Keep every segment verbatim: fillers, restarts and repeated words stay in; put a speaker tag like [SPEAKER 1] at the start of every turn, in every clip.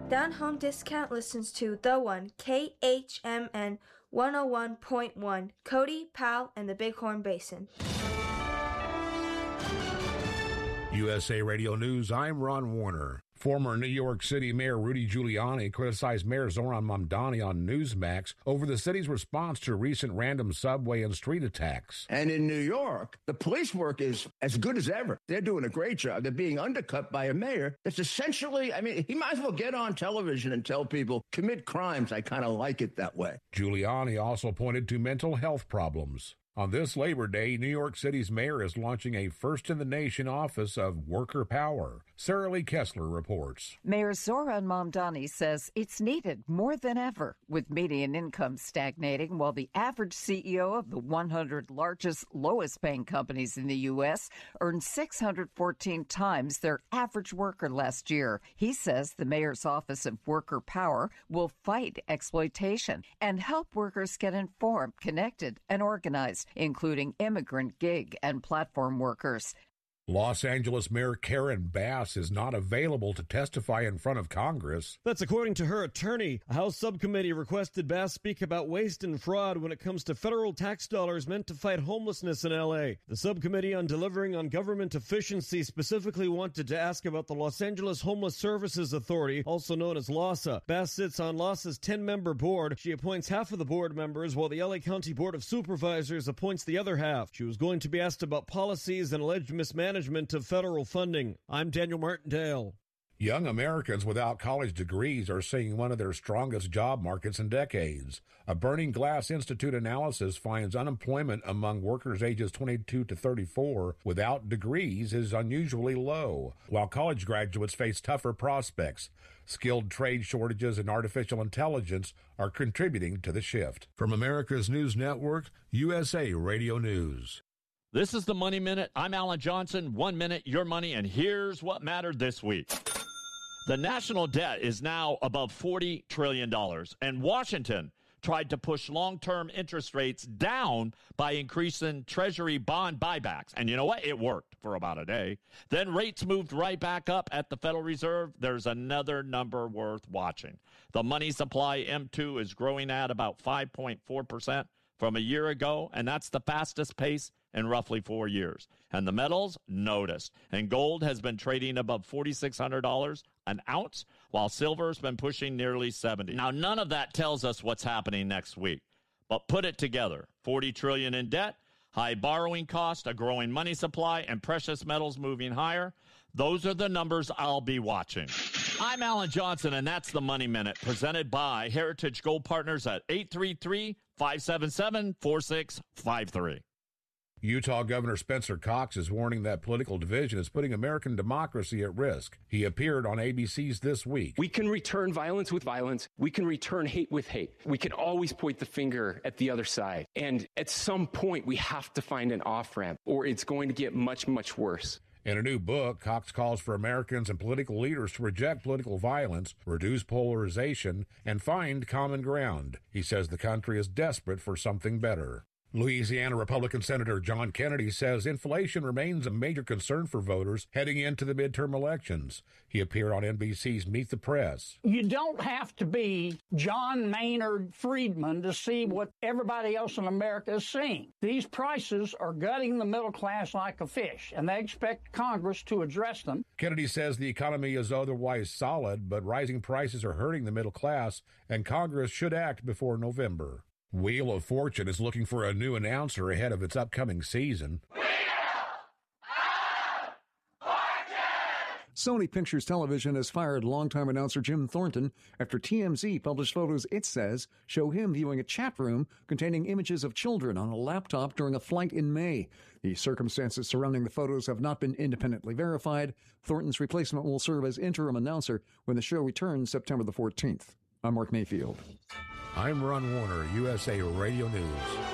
[SPEAKER 1] Down Home Discount listens to The One, K H M N one oh one point one, Cody, Powell, and the Bighorn Basin.
[SPEAKER 2] U S A Radio News, I'm Ron Warner. Former New York City Mayor Rudy Giuliani criticized Mayor Zoran Mamdani on Newsmax over the city's response to recent random subway and street attacks.
[SPEAKER 3] And in New York, the police work is as good as ever. They're doing a great job. They're being undercut by a mayor that's essentially, I mean, he might as well get on television and tell people, commit crimes. I kind of like it that way.
[SPEAKER 2] Giuliani also pointed to mental health problems. On this Labor Day, New York City's mayor is launching a first-in-the-nation office of worker power. Sarah Lee Kessler reports.
[SPEAKER 4] Mayor Zoran Mamdani says it's needed more than ever, with median income stagnating while the average C E O of the one hundred largest, lowest-paying companies in the U S earned six hundred fourteen times their average worker last year. He says the mayor's office of worker power will fight exploitation and help workers get informed, connected, and organized, including immigrant, gig, and platform workers.
[SPEAKER 2] Los Angeles Mayor Karen Bass is not available to testify in front of Congress.
[SPEAKER 5] That's according to her attorney. A House subcommittee requested Bass speak about waste and fraud when it comes to federal tax dollars meant to fight homelessness in L A. The subcommittee on delivering on government efficiency specifically wanted to ask about the Los Angeles Homeless Services Authority, also known as LAHSA. Bass sits on LAHSA's ten-member board. She appoints half of the board members, while the L A County Board of Supervisors appoints the other half. She was going to be asked about policies and alleged mismanagement of federal funding. I'm Daniel Martindale.
[SPEAKER 2] Young Americans without college degrees are seeing one of their strongest job markets in decades. A Burning Glass Institute analysis finds unemployment among workers ages twenty-two to thirty-four without degrees is unusually low, while college graduates face tougher prospects. Skilled trade shortages and artificial intelligence are contributing to the shift. From America's News Network, U S A Radio News.
[SPEAKER 6] This is the Money Minute. I'm Alan Johnson. One minute, your money, and here's what mattered this week. The national debt is now above forty trillion dollars, and Washington tried to push long-term interest rates down by increasing Treasury bond buybacks. And you know what? It worked for about a day. Then rates moved right back up at the Federal Reserve. There's another number worth watching. The money supply, M two, is growing at about five point four percent from a year ago, and that's the fastest pace in roughly four years. And the metals noticed. And gold has been trading above four thousand six hundred dollars an ounce, while silver's been pushing nearly seventy. Now, none of that tells us what's happening next week. But put it together. forty trillion dollars in debt, high borrowing cost, a growing money supply, and precious metals moving higher. Those are the numbers I'll be watching. I'm Alan Johnson, and that's the Money Minute, presented by Heritage Gold Partners at eight three three, five seven seven, four six five three.
[SPEAKER 2] Utah Governor Spencer Cox is warning that political division is putting American democracy at risk. He appeared on A B C's This Week.
[SPEAKER 7] We can return violence with violence. We can return hate with hate. We can always point the finger at the other side. And at some point, we have to find an off-ramp, or it's going to get much, much worse.
[SPEAKER 2] In a new book, Cox calls for Americans and political leaders to reject political violence, reduce polarization, and find common ground. He says the country is desperate for something better. Louisiana Republican Senator John Kennedy says inflation remains a major concern for voters heading into the midterm elections. He appeared on N B C's Meet the Press.
[SPEAKER 8] You don't have to be John Maynard Friedman to see what everybody else in America is seeing. These prices are gutting the middle class like a fish, and they expect Congress to address them.
[SPEAKER 2] Kennedy says the economy is otherwise solid, but rising prices are hurting the middle class, and Congress should act before November. Wheel of Fortune is looking for a new announcer ahead of its upcoming season.
[SPEAKER 9] Sony Pictures Television has fired longtime announcer Jim Thornton after T M Z published photos it says show him viewing a chat room containing images of children on a laptop during a flight in May. The circumstances surrounding the photos have not been independently verified. Thornton's replacement will serve as interim announcer when the show returns September the fourteenth. I'm Mark Mayfield.
[SPEAKER 2] I'm Ron Warner, U S A Radio News.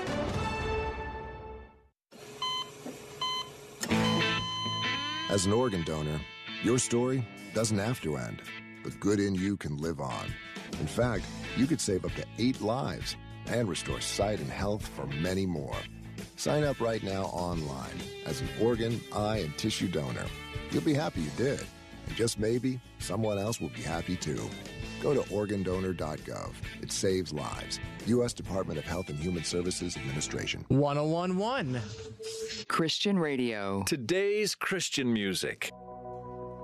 [SPEAKER 10] As an organ donor, your story doesn't have to end. The good in you can live on. In fact, you could save up to eight lives and restore sight and health for many more. Sign up right now online as an organ, eye, and tissue donor. You'll be happy you did. And just maybe, someone else will be happy too. Go to organ donor dot gov. It saves lives. U S Department of Health and Human Services Administration.
[SPEAKER 11] one oh one point one
[SPEAKER 12] Christian Radio.
[SPEAKER 13] Today's Christian music.